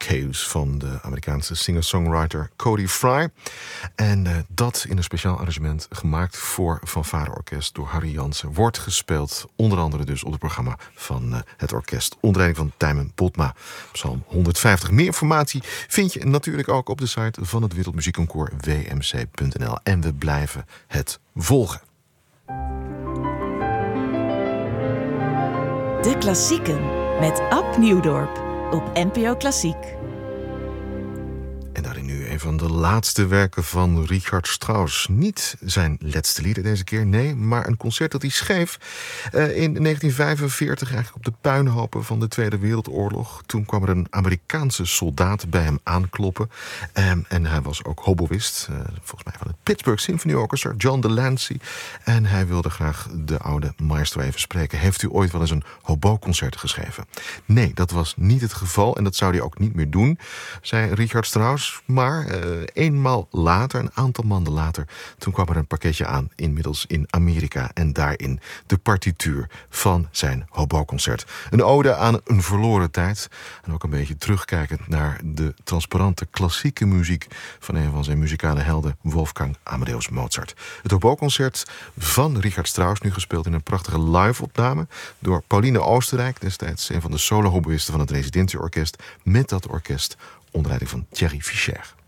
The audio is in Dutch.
Caves van de Amerikaanse singer-songwriter Cody Fry. En dat in een speciaal arrangement gemaakt voor fanfareorkest door Harry Jansen. Wordt gespeeld onder andere dus op het programma van het orkest onder leiding van Tijmen Botma. Psalm 150. Meer informatie vind je natuurlijk ook op de site van het Wereldmuziekconcours wmc.nl. En we blijven het volgen. De Klassieken met Ab Nieuwdorp op NPO Klassiek. En daarin nu een van de laatste werken van Richard Strauss. Niet zijn laatste lieder deze keer, nee, maar een concert dat hij schreef in 1945, eigenlijk op de puinhopen van de Tweede Wereldoorlog. Toen kwam er een Amerikaanse soldaat bij hem aankloppen. En hij was ook hoboïst, volgens mij van het Pittsburgh Symphony Orchestra, John Delancey. En hij wilde graag de oude maestro even spreken. Heeft u ooit wel eens een hobo-concert geschreven? Nee, dat was niet het geval en dat zou hij ook niet meer doen, zei Richard Strauss. Maar eenmaal later, een aantal maanden later, toen kwam er een pakketje aan, inmiddels in Amerika. En daarin de partituur van zijn hobo-concert. Een ode aan een verloren tijd. En ook een beetje terugkijkend naar de transparante klassieke muziek van een van zijn muzikale helden, Wolfgang Amadeus Mozart. Het hobo-concert van Richard Strauss, nu gespeeld in een prachtige live-opname door Pauline Oostenrijk, destijds een van de solo-hoboïsten van het Residentieorkest, met dat orkest onder leiding van Thierry Fischer.